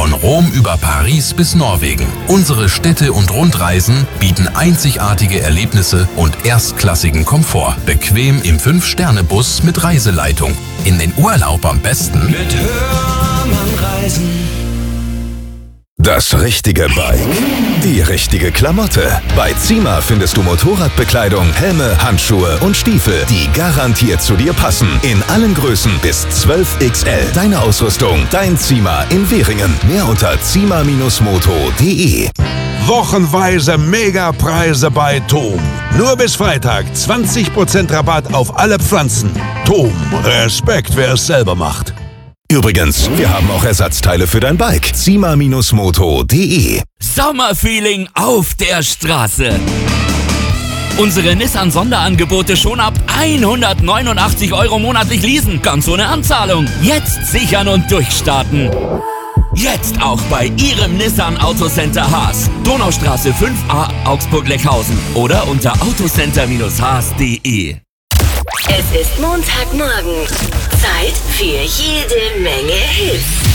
Von Rom über Paris bis Norwegen. Unsere Städte- und Rundreisen bieten einzigartige Erlebnisse und erstklassigen Komfort. Bequem im 5-Sterne-Bus mit Reiseleitung. In den Urlaub am besten mit Hörmann Reisen. Das richtige Bike, die richtige Klamotte. Bei Zima findest du Motorradbekleidung, Helme, Handschuhe und Stiefel, die garantiert zu dir passen. In allen Größen bis 12XL. Deine Ausrüstung, dein Zima in Währingen. Mehr unter zima-moto.de. Wochenweise Megapreise bei TOM. Nur bis Freitag 20% Rabatt auf alle Pflanzen. TOM, Respekt, wer es selber macht. Übrigens, wir haben auch Ersatzteile für dein Bike. zima-moto.de. Sommerfeeling auf der Straße. Unsere Nissan-Sonderangebote schon ab 189 € monatlich leasen. Ganz ohne Anzahlung. Jetzt sichern und durchstarten. Jetzt auch bei Ihrem Nissan Autocenter Haas. Donaustraße 5a, Augsburg-Leckhausen. Oder unter autocenter-haas.de. Es ist Montagmorgen. Zeit für jede Menge Hits.